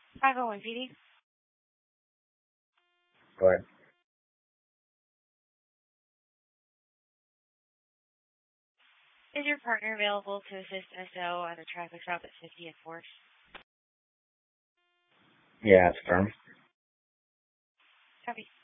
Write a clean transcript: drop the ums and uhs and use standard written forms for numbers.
501 PD. Go ahead. Is your partner available to assist SO at a traffic stop at 50th Force? Yeah, it's firm. Copy.